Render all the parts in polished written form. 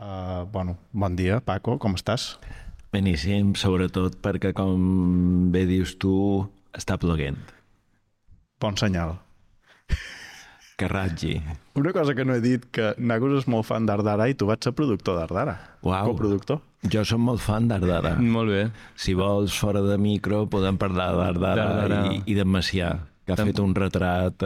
Bon dia, Paco, com estàs? Beníssim, sobretot perquè, com bé dius tu, està ploguent. Bon senyal. Que ratgi. Una cosa que no he dit, que Nagus és molt fan d'Ardara i tu vaig ser productor d'Ardara. Uau. Coproductor. Jo som molt fan d'Ardara. Molt bé. Si vols, fora de micro, podem parlar d'Ardara i d'en Macià, que ha fet un retrat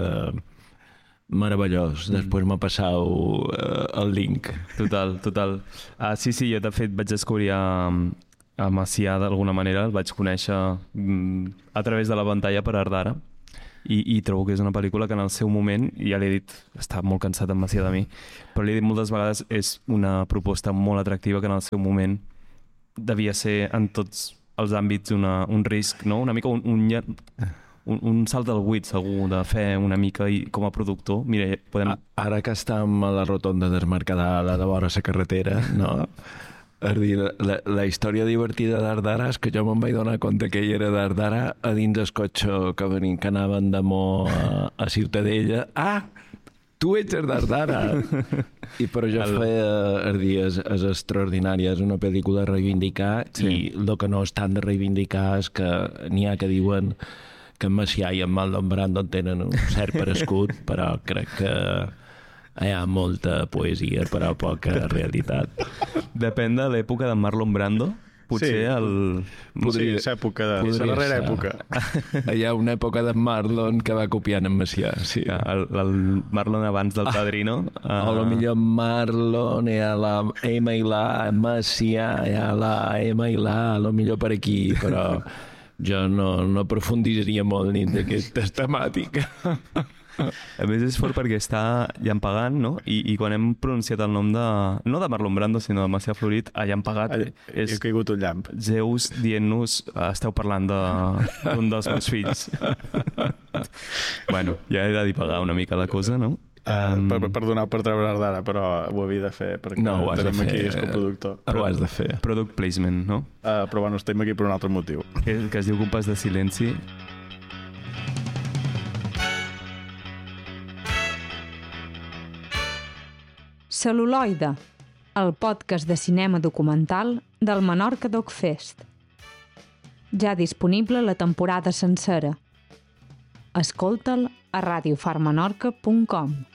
meravellós. Després m'ha passat el link. Total. Sí, jo de fet vaig descobrir a Macià d'alguna manera, el vaig conèixer a través de la pantalla per Ardara i trobo que és una pel·lícula que en el seu moment, ja l'he dit, està molt cansat en Macià de mi, però l'he dit moltes vegades, és una proposta molt atractiva que en el seu moment devia ser en tots els àmbits un risc, no? Una mica un salt al buit, segur, de fer una mica com a productor. Mira, podem... Ara que estem a la rotonda del Mercadal, a la vora la carretera, no? És dir, la història divertida d'Ardara és que jo me'n vaig donar compte que ell era d'Ardara a dins del cotxe que anaven de Mo a Ciutadella. Ah, tu ets d'Ardara! Però jo feia és extraordinària, és una pel·lícula a reivindicar, sí. I el que no és tant de reivindicar és que n'hi ha que diuen que en Macià i en Marlon Brando tenen un cert parescut, però crec que hi ha molta poesia, però poca realitat. Depèn de l'època de Marlon Brando. Potser Podria ser època de... la darrera època. Hi ha una època de Marlon que va copiant en Macià. Sí. El Marlon abans del Padrino. O millor Marlon, hi ha la M i la Macià, hi ha la M i la, millor per aquí, però jo no aprofundiria molt ni d'aquesta temàtica. A més és fort perquè està Jan Pagant, no? I quan hem pronunciat el nom no de Marlon Brando, sinó de Macià Florit, a Jan Pagant he caigut un llamp. Zeus dient-nos esteu parlant d'un dels meus fills. Bueno, ja he de divagar una mica la cosa, no? Perdoneu per treure Ardara, però ho havia de fer perquè tenim aquí el coproductor. Ho has de fer. Product placement, no? Però bueno, estem aquí per un altre motiu. Que es diu Compàs de silenci. Cel·luloide, el podcast de cinema documental del Menorca Doc Fest. Ja disponible la temporada sencera. Escolta'l a radiofarmenorca.com.